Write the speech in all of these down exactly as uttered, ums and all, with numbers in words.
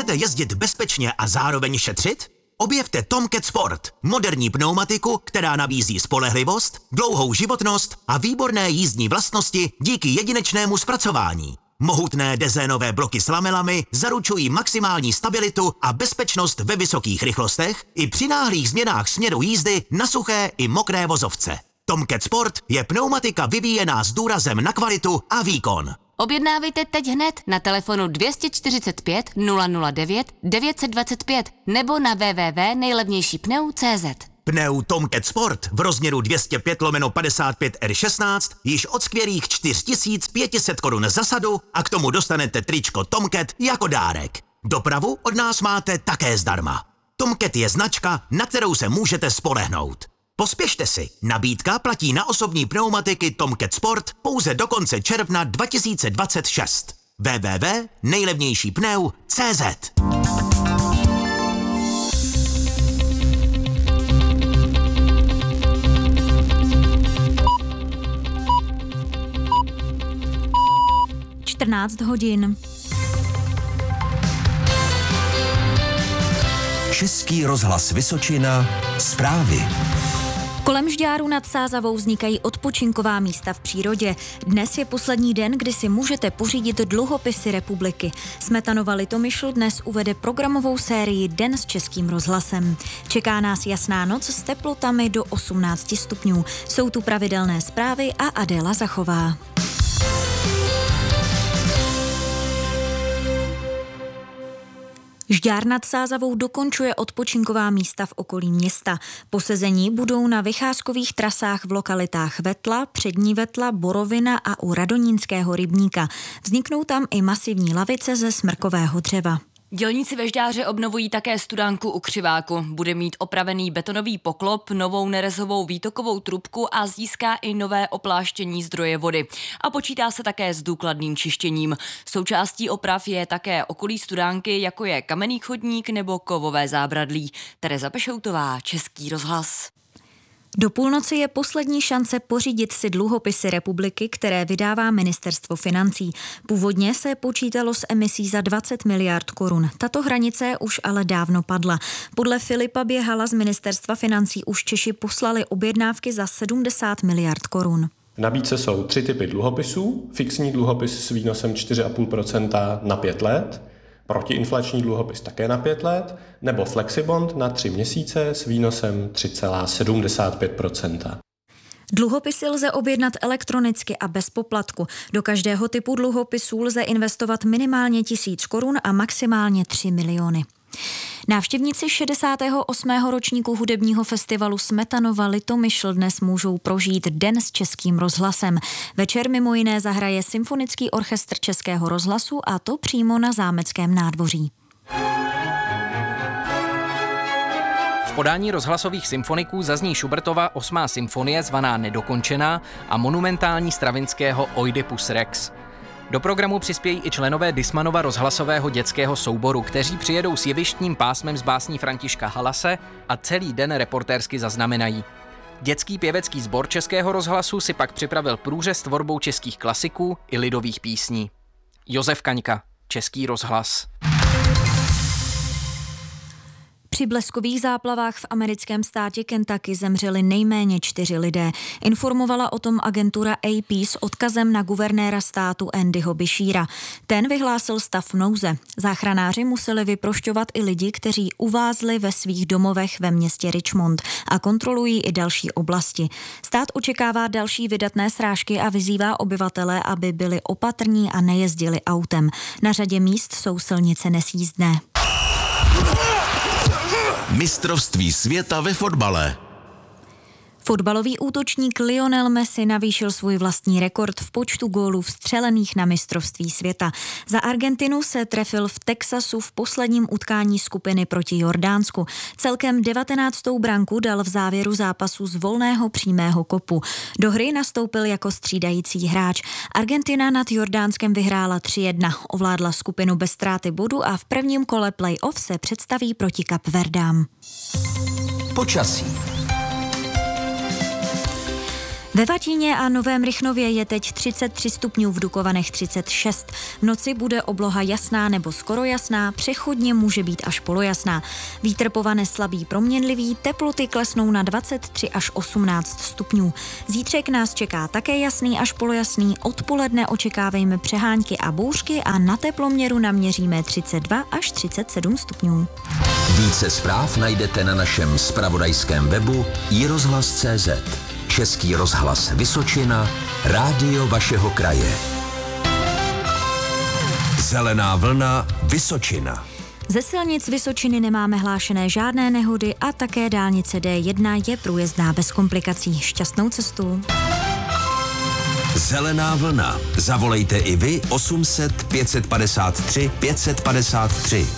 Chcete jezdit bezpečně a zároveň šetřit? Objevte Tomcat Sport, moderní pneumatiku, která nabízí spolehlivost, dlouhou životnost a výborné jízdní vlastnosti díky jedinečnému zpracování. Mohutné dezénové bloky s lamelami zaručují maximální stabilitu a bezpečnost ve vysokých rychlostech i při náhlých změnách směru jízdy na suché i mokré vozovce. Tomcat Sport je pneumatika vyvíjená s důrazem na kvalitu a výkon. Objednávejte teď hned na telefonu dvě stě čtyřicet pět nula nula devět devět set dvacet pět nebo na w w w tečka nejlevnější pneu tečka cé zet. Pneu Tomcat Sport v rozměru dvě stě pět lomeno padesát pět R šestnáct již od skvělých čtyři tisíce pět set korun za sadu a k tomu dostanete tričko Tomcat jako dárek. Dopravu od nás máte také zdarma. Tomcat je značka, na kterou se můžete spolehnout. Pospěšte si, nabídka platí na osobní pneumatiky Tomcat Sport pouze do konce června dva tisíce dvacet šest. w w w tečka nejlevnější pneu tečka cé zet. čtrnáct hodin. Český rozhlas Vysočina. Zprávy. Kolem Žďáru nad Sázavou vznikají odpočinková místa v přírodě. Dnes je poslední den, kdy si můžete pořídit dluhopisy republiky. Smetanova Litomyšl dnes uvede programovou sérii Den s Českým rozhlasem. Čeká nás jasná noc s teplotami do osmnáct stupňů. Jsou tu pravidelné zprávy a Adéla Zachová. Žďár nad Sázavou dokončuje odpočinková místa v okolí města. Posezení budou na vycházkových trasách v lokalitách Vetla, Přední Vetla, Borovina a u Radonínského rybníka. Vzniknou tam i masivní lavice ze smrkového dřeva. Dělníci ve Žďáře obnovují také studánku u Křiváku. Bude mít opravený betonový poklop, novou nerezovou výtokovou trubku a získá i nové opláštění zdroje vody. A počítá se také s důkladným čištěním. Součástí oprav je také okolí studánky, jako je kamenný chodník nebo kovové zábradlí. Tereza Pešoutová, Český rozhlas. Do půlnoci je poslední šance pořídit si dluhopisy republiky, které vydává Ministerstvo financí. Původně se počítalo s emisí za dvacet miliard korun. Tato hranice už ale dávno padla. Podle Filipa Běhala z Ministerstva financí už Češi poslali objednávky za sedmdesát miliard korun. V nabídce jsou tři typy dluhopisů. Fixní dluhopis s výnosem čtyři celá pět procenta na pět let, protiinflační dluhopis také na pět let, nebo Flexibond na tři měsíce s výnosem tři celá sedmdesát pět procenta. Dluhopisy lze objednat elektronicky a bez poplatku. Do každého typu dluhopisů lze investovat minimálně tisíc korun a maximálně tři miliony. Návštěvníci šedesátého osmého ročníku hudebního festivalu Smetanova Litomyšl dnes můžou prožít Den s Českým rozhlasem. Večer mimo jiné zahraje Symfonický orchestr Českého rozhlasu a to přímo na Zámeckém nádvoří. V podání rozhlasových symfoniků zazní Schubertova osmá symfonie zvaná Nedokončená a monumentální Stravinského Oidipus Rex. Do programu přispějí i členové Dismanova rozhlasového dětského souboru, kteří přijedou s jevištním pásmem z básní Františka Halase a celý den reportérsky zaznamenají. Dětský pěvecký sbor Českého rozhlasu si pak připravil průřez tvorbou českých klasiků i lidových písní. Josef Kaňka, Český rozhlas. Při bleskových záplavách v americkém státě Kentucky zemřeli nejméně čtyři lidé. Informovala o tom agentura A P s odkazem na guvernéra státu Andyho Besheara. Ten vyhlásil stav nouze. Záchranáři museli vyprošťovat i lidi, kteří uvázli ve svých domovech ve městě Richmond a kontrolují i další oblasti. Stát očekává další vydatné srážky a vyzývá obyvatele, aby byli opatrní a nejezdili autem. Na řadě míst jsou silnice nesjízdné. Mistrovství světa ve fotbale. Fotbalový útočník Lionel Messi navýšil svůj vlastní rekord v počtu gólů vstřelených na mistrovství světa. Za Argentinu se trefil v Texasu v posledním utkání skupiny proti Jordánsku. Celkem devatenáctou branku dal v závěru zápasu z volného přímého kopu. Do hry nastoupil jako střídající hráč. Argentina nad Jordánskem vyhrála tři jedna, ovládla skupinu bez ztráty bodu a v prvním kole play-off se představí proti Kapverdám. Počasí. Ve Vatíně a Novém Rychnově je teď třicet tři stupňů, v Dukovanech třicet šest. V noci bude obloha jasná nebo skoro jasná, přechodně může být až polojasná. Vítr povane slabý proměnlivý, teploty klesnou na dvacet tři až osmnáct stupňů. Zítřek nás čeká také jasný až polojasný, odpoledne očekávejme přehánky a bouřky a na teploměru naměříme třicet dva až třicet sedm stupňů. Více zpráv najdete na našem zpravodajském webu i rozhlas tečka cé zet. Český rozhlas Vysočina, rádio vašeho kraje. Zelená vlna Vysočina. Ze silnic Vysočiny nemáme hlášené žádné nehody a také dálnice D jedna je průjezdná bez komplikací. Šťastnou cestu. Zelená vlna. Zavolejte i vy osm set pět padesát tři pět padesát tři.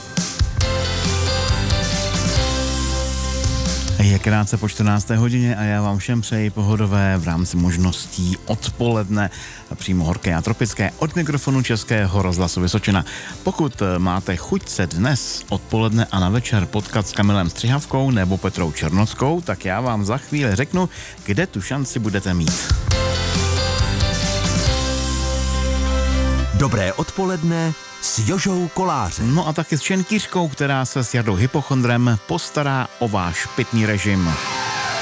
Je krátce po čtrnácté hodině a já vám všem přeji pohodové v rámci možností odpoledne, přímo horké a tropické, od mikrofonu Českého rozhlasu Vysočina. Pokud máte chuť se dnes odpoledne a na večer potkat s Kamilem Střihavkou nebo Petrou Černockou, tak já vám za chvíli řeknu, kde tu šanci budete mít. Dobré odpoledne s Jožou Kolářem. No a taky s Šenkýřkou, která se s Jardou Hypochondrem postará o váš pitný režim.